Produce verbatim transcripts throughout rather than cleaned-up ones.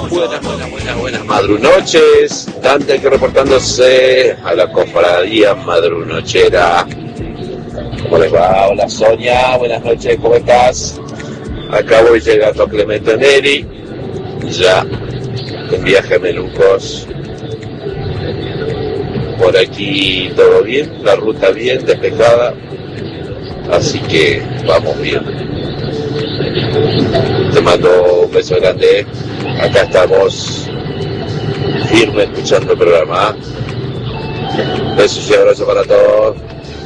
Buenas, buenas, buenas, buenas madrunoches. Dante aquí reportándose a la cofradía madrunochera. ¿Cómo les va? Hola Sonia, buenas noches, ¿cómo estás? Acá voy llegando a Clemente Neri, ya en viaje a Melucos. Por aquí todo bien, la ruta bien, despejada, así que vamos bien. Te mando un beso grande, acá estamos firme escuchando el programa. Besos y abrazos para todos.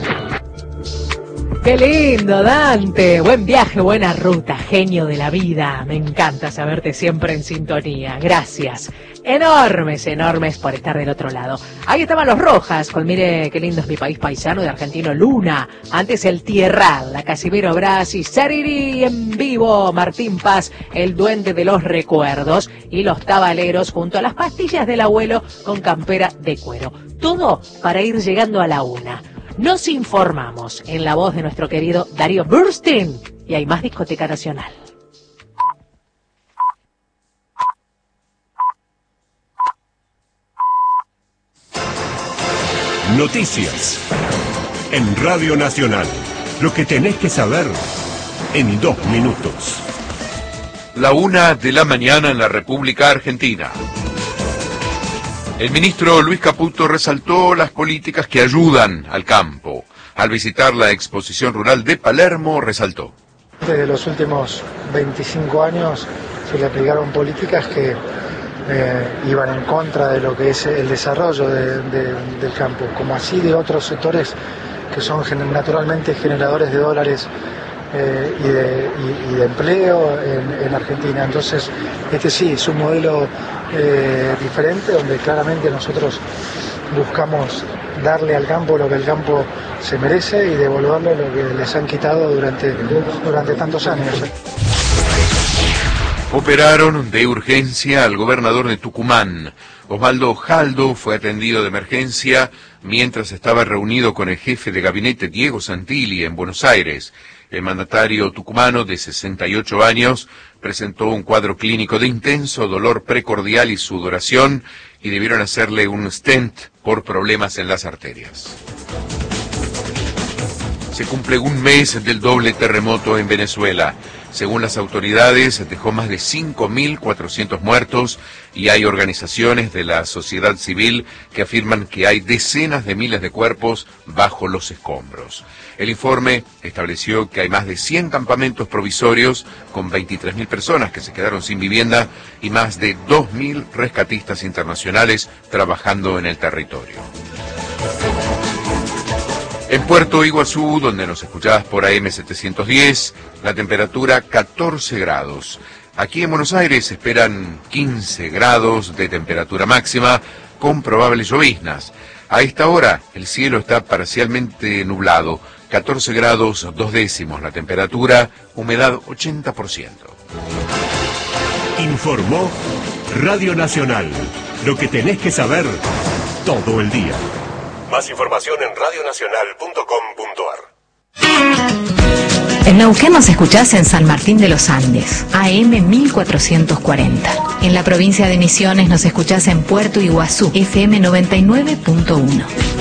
¡Qué lindo, Dante! Buen viaje, buena ruta, genio de la vida. Me encanta saberte siempre en sintonía. Gracias. Enormes, enormes por estar del otro lado. Ahí estaban los Rojas, con Mire qué lindo es mi país paisano, de Argentino Luna. Antes el Tierral, la Casimiro Brasi, Sariri en vivo, Martín Paz, el duende de los recuerdos, y los Tabaleros junto a las pastillas del abuelo con campera de cuero. Todo para ir llegando a la una. Nos informamos en la voz de nuestro querido Darío Burstein y hay más Discoteca Nacional. Noticias en Radio Nacional. Lo que tenés que saber en dos minutos. La una de la mañana en la República Argentina. El ministro Luis Caputo resaltó las políticas que ayudan al campo. Al visitar la exposición rural de Palermo, resaltó: desde los últimos veinticinco años se le aplicaron políticas que eh, iban en contra de lo que es el desarrollo de, de, del campo, como así de otros sectores que son naturalmente generadores de dólares eh, y, de, y, y de empleo en, en Argentina. Entonces, este sí es un modelo eh, diferente, donde claramente nosotros buscamos darle al campo lo que el campo se merece y devolverle lo que les han quitado durante, durante tantos años. Operaron de urgencia al gobernador de Tucumán. Osvaldo Jaldo fue atendido de emergencia mientras estaba reunido con el jefe de gabinete Diego Santilli en Buenos Aires. El mandatario tucumano de sesenta y ocho años presentó un cuadro clínico de intenso dolor precordial y sudoración y debieron hacerle un stent por problemas en las arterias. Se cumple un mes del doble terremoto en Venezuela. Según las autoridades, dejó más de cinco mil cuatrocientos muertos y hay organizaciones de la sociedad civil que afirman que hay decenas de miles de cuerpos bajo los escombros. El informe estableció que hay más de cien campamentos provisorios con veintitrés mil personas que se quedaron sin vivienda y más de dos mil rescatistas internacionales trabajando en el territorio. En Puerto Iguazú, donde nos escuchabas por A M setecientos diez, la temperatura catorce grados. Aquí en Buenos Aires se esperan quince grados de temperatura máxima con probables lloviznas. A esta hora el cielo está parcialmente nublado, catorce grados dos décimos la temperatura, humedad ochenta por ciento. Informó Radio Nacional. Lo que tenés que saber todo el día. Más información en radio nacional punto com punto a r. En Neuquén nos escuchás en San Martín de los Andes, A M mil cuatrocientos cuarenta. En la provincia de Misiones nos escuchás en Puerto Iguazú, F M noventa y nueve punto uno.